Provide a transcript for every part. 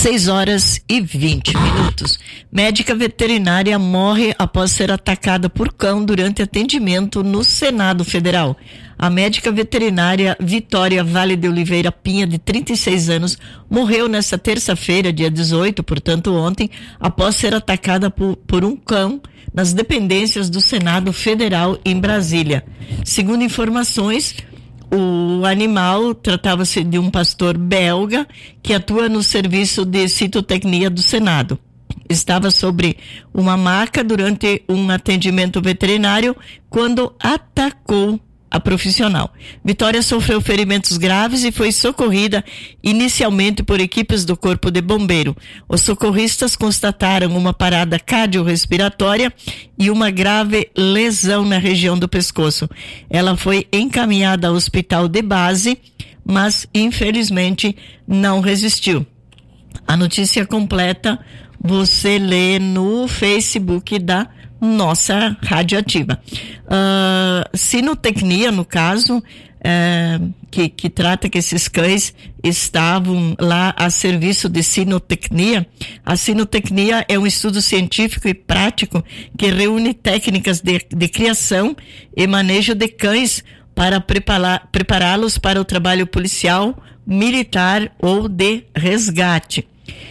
6h20. Médica veterinária morre após ser atacada por cão durante atendimento no Senado Federal. A médica veterinária Vitória Vale de Oliveira Pinha, de 36 anos, morreu nesta terça-feira, dia 18, portanto ontem, após ser atacada por um cão nas dependências do Senado Federal em Brasília. Segundo informações, o animal tratava-se de um pastor belga que atua no serviço de citotecnia do Senado. Estava sobre uma maca durante um atendimento veterinário quando atacou a profissional. Vitória sofreu ferimentos graves e foi socorrida inicialmente por equipes do Corpo de Bombeiro. Os socorristas constataram uma parada cardiorrespiratória e uma grave lesão na região do pescoço. Ela foi encaminhada ao hospital de base, mas infelizmente não resistiu. A notícia completa você lê no Facebook da nossa Rádio Ativa. Sinotecnia, no caso, que trata que esses cães estavam lá a serviço de sinotecnia. A sinotecnia é um estudo científico e prático que reúne técnicas de criação e manejo de cães para prepará-los para o trabalho policial, militar ou de resgate.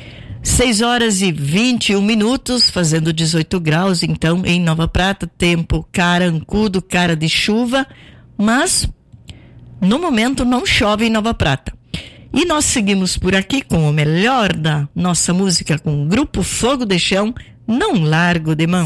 6h21, fazendo 18 graus, então, em Nova Prata, tempo carancudo, cara de chuva, mas no momento não chove em Nova Prata. E nós seguimos por aqui com o melhor da nossa música, com o Grupo Fogo de Chão, Não Largo de Mão.